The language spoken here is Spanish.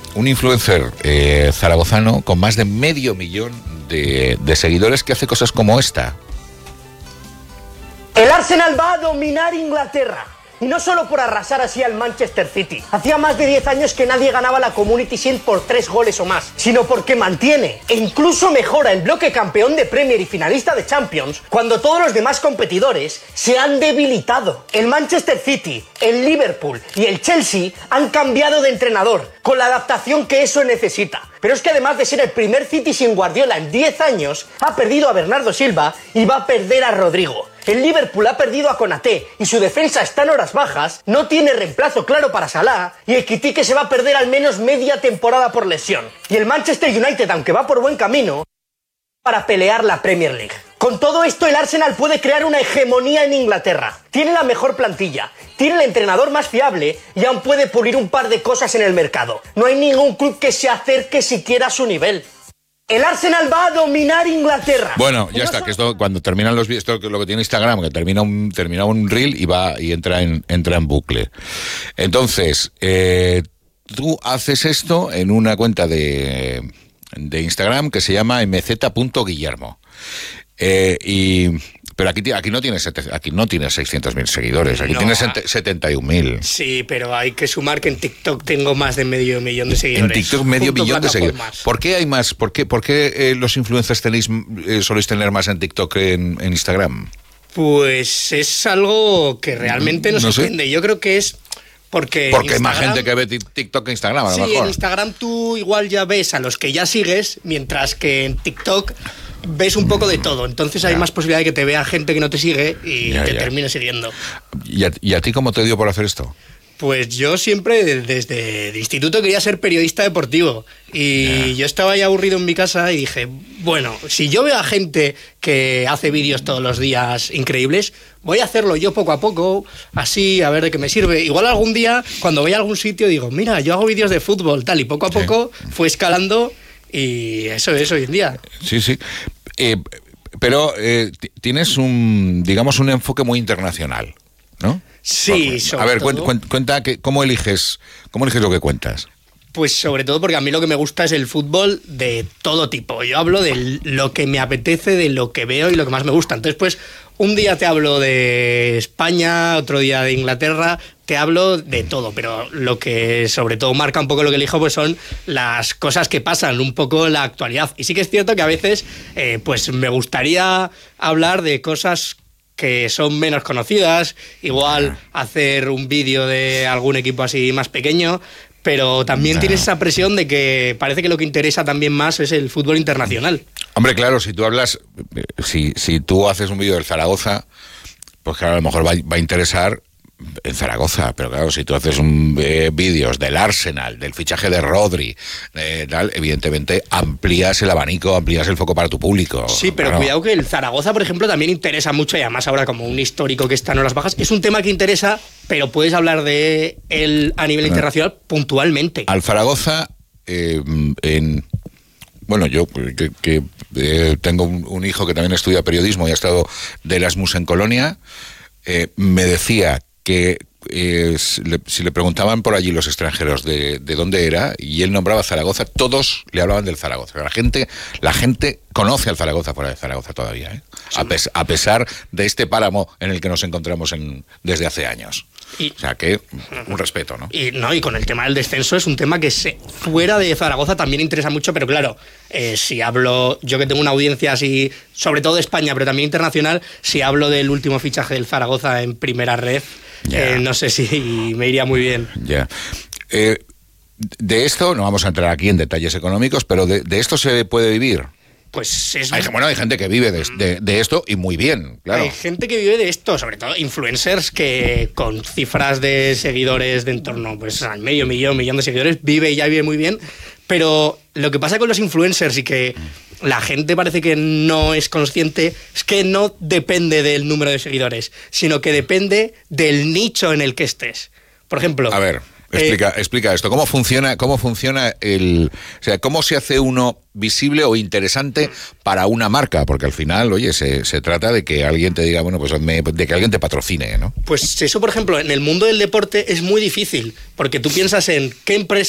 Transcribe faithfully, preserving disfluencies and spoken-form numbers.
un influencer eh, zaragozano con más de medio millón de, de seguidores que hace cosas como esta. El Arsenal va a dominar Inglaterra. Y no solo por arrasar así al Manchester City. Hacía más de diez años que nadie ganaba la Community Shield por tres goles o más, sino porque mantiene e incluso mejora el bloque campeón de Premier y finalista de Champions cuando todos los demás competidores se han debilitado. El Manchester City, el Liverpool y el Chelsea han cambiado de entrenador, con la adaptación que eso necesita. Pero es que además de ser el primer City sin Guardiola en diez años, ha perdido a Bernardo Silva y va a perder a Rodrigo. El Liverpool ha perdido a Konaté y su defensa está en horas bajas, no tiene reemplazo claro para Salah y el Ekitike se va a perder al menos media temporada por lesión. Y el Manchester United, aunque va por buen camino, para pelear la Premier League. Con todo esto, el Arsenal puede crear una hegemonía en Inglaterra. Tiene la mejor plantilla, tiene el entrenador más fiable y aún puede pulir un par de cosas en el mercado. No hay ningún club que se acerque siquiera a su nivel. El Arsenal va a dominar Inglaterra. Bueno, ya está, que esto cuando terminan los vídeos, esto es lo que tiene Instagram, que termina un, termina un reel y va y entra en, entra en bucle. Entonces, eh, tú haces esto en una cuenta de, de Instagram que se llama m z punto guillermo. Eh, y... Pero aquí, aquí no tienes aquí no tienes seiscientos mil seguidores, aquí no, tienes setenta y un mil. Sí, pero hay que sumar que en TikTok tengo más de medio millón de seguidores. En TikTok medio millón de seguidores. ¿Por qué hay más? ¿Por qué, por qué eh, los influencers tenéis eh, soléis tener más en TikTok que en, en Instagram? Pues es algo que realmente no, no se entiende. Yo creo que es porque Porque hay más gente que ve TikTok que Instagram, a lo sí, mejor. En Instagram tú igual ya ves a los que ya sigues, mientras que en TikTok ves un poco de todo, entonces hay ya. más posibilidad de que te vea gente que no te sigue y ya, te ya. termine siguiendo. ¿Y a, ¿Y a ti cómo te dio por hacer esto? Pues yo siempre, desde el instituto, quería ser periodista deportivo y yeah. yo estaba ya aburrido en mi casa y dije, bueno, si yo veo a gente que hace vídeos todos los días increíbles, voy a hacerlo yo poco a poco, así, a ver de qué me sirve. Igual algún día, cuando voy a algún sitio, digo, mira, yo hago vídeos de fútbol, tal, y poco a poco sí. fue escalando. Y eso es hoy en día. Sí, sí. Eh, pero eh, tienes un, digamos, un enfoque muy internacional, ¿no? Sí, sobre A ver, todo. cuenta, cuenta que, ¿cómo eliges, cómo eliges lo que cuentas? Pues sobre todo porque a mí lo que me gusta es el fútbol de todo tipo. Yo hablo de lo que me apetece, de lo que veo y lo que más me gusta. Entonces, pues, un día te hablo de España, otro día de Inglaterra, te hablo de todo, pero lo que sobre todo marca un poco lo que elijo pues son las cosas que pasan, un poco la actualidad. Y sí que es cierto que a veces eh, pues me gustaría hablar de cosas que son menos conocidas, igual hacer un vídeo de algún equipo así más pequeño, pero también no. tienes esa presión de que parece que lo que interesa también más es el fútbol internacional. Hombre, claro, si tú hablas, si, si tú haces un vídeo del Zaragoza, pues claro, a lo mejor va, va a interesar en Zaragoza, pero claro, si tú haces un eh, vídeos del Arsenal, del fichaje de Rodri, eh, tal, evidentemente amplías el abanico, amplías el foco para tu público. Sí, pero claro. Cuidado que el Zaragoza, por ejemplo, también interesa mucho, y además ahora como un histórico que está en horas bajas, es un tema que interesa, pero puedes hablar de él a nivel internacional puntualmente. Al Zaragoza, eh, en... Bueno, yo que, que eh, tengo un, un hijo que también estudia periodismo y ha estado de Erasmus en Colonia, eh, me decía que eh, si, le, si le preguntaban por allí los extranjeros de, de dónde era y él nombraba Zaragoza, todos le hablaban del Zaragoza. La gente, la gente conoce al Zaragoza fuera de Zaragoza todavía, ¿eh? Sí. a, pes, a pesar de este páramo en el que nos encontramos en, desde hace años. Y, o sea que un respeto, ¿no? Y no y con el tema del descenso es un tema que se, fuera de Zaragoza también interesa mucho, pero claro, eh, si hablo, yo que tengo una audiencia así, sobre todo de España, pero también internacional, si hablo del último fichaje del Zaragoza en primera red, yeah. eh, no sé si me iría muy bien. Ya. Yeah. Eh, de esto, no vamos a entrar aquí en detalles económicos, pero de, de esto se puede vivir. Pues es... Hay, bueno, hay gente que vive de, de, de esto y muy bien, claro. Hay gente que vive de esto, sobre todo influencers que con cifras de seguidores de en torno pues, al medio millón, millón de seguidores, vive y ya vive muy bien. Pero lo que pasa con los influencers y que la gente parece que no es consciente es que no depende del número de seguidores, sino que depende del nicho en el que estés. Por ejemplo... A ver... Explica, eh, explica esto, ¿cómo funciona, cómo funciona el, o sea, cómo se hace uno visible o interesante para una marca? Porque al final, oye, se, se trata de que alguien te diga, bueno, pues me, de que alguien te patrocine, ¿no? Pues eso, por ejemplo, en el mundo del deporte es muy difícil, porque tú piensas en qué empresa